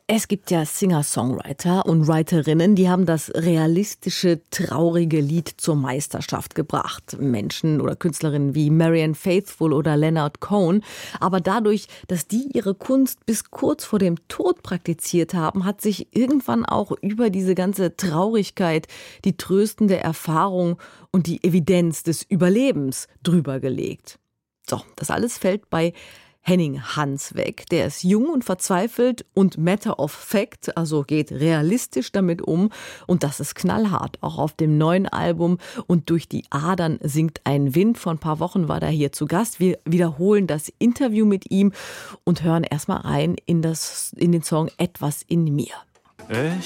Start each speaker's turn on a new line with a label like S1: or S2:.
S1: Es gibt ja Singer-Songwriter und Writerinnen, die haben das realistische, traurige Lied zur Meisterschaft gebracht. Menschen oder Künstlerinnen wie Marianne Faithfull oder Leonard Cohen. Aber dadurch, dass die ihre Kunst bis kurz vor dem Tod praktiziert haben, hat sich irgendwann auch über diese ganze Traurigkeit die tröstende Erfahrung und die Evidenz des Überlebens drüber gelegt. So, das alles fällt bei Henning Hans weg. Der ist jung und verzweifelt und matter of fact, also geht realistisch damit um. Und das ist knallhart, auch auf dem neuen Album. Und durch die Adern singt ein Wind. Vor ein paar Wochen war er hier zu Gast. Wir wiederholen das Interview mit ihm und hören erstmal rein in den Song Etwas in mir.